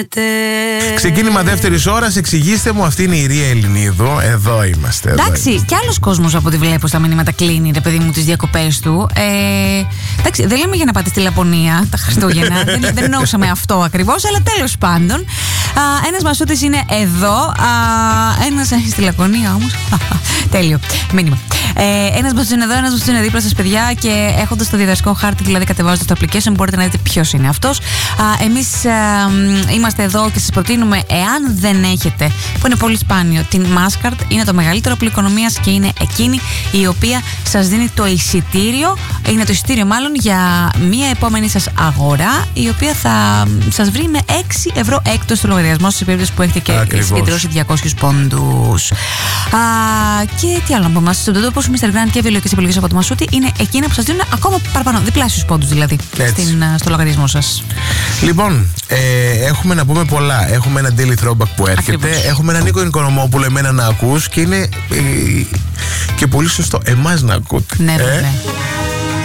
Ξεκίνημα δεύτερης ώρας. Εξηγήστε μου, αυτή είναι η Ρία Ελληνίδου. Εδώ είμαστε. Εντάξει, κι άλλος κόσμος από ό,τι βλέπω στα μηνύματα κλείνει, ρε παιδί μου, τις διακοπές του. Εντάξει, δεν λέμε για να πάτε στη Λαπωνία τα Χριστούγεννα. δεν εννοούσαμε αυτό ακριβώς, αλλά τέλος πάντων. Ένας Μασούτης είναι εδώ. Ένας στη Λαπωνία όμως. Τέλειο. Μήνυμα. Ένας Μασούτης είναι εδώ, ένας Μασούτης είναι δίπλα σας, παιδιά. Και έχοντας το διαδραστικό χάρτη, δηλαδή κατεβάζοντας το application, μπορείτε να δείτε ποιος είναι αυτός. Εμείς είμαστε εδώ και σας προτείνουμε, εάν δεν έχετε, που είναι πολύ σπάνιο, την Maskart. Είναι το μεγαλύτερο όπλο οικονομίας και είναι εκείνη η οποία σας δίνει το εισιτήριο. Είναι το εισιτήριο μάλλον για μία επόμενη σας αγορά, η οποία θα σας βρει με 6 ευρώ έκτος στο λογαριασμό σας, σε περίπτωση που έχετε και συγκεντρώσει 200 πόντους. Και τι άλλο να πούμε, στον τόπο όπως Mr. Grand και ευελιωτικές επιλογές από το Μασούτη είναι εκείνα που σας δίνουν ακόμα παραπάνω, διπλάσιους πόντους δηλαδή στο λογαριασμό σας. Λοιπόν, έχουμε να πούμε πολλά. Έχουμε ένα daily throwback που έρχεται. Ακριβώς. Έχουμε έναν Νίκο Οικονομόπουλο, εμένα να ακούς, και είναι και πολύ σωστό εμάς να ακούτε. Ναι, βέβαια.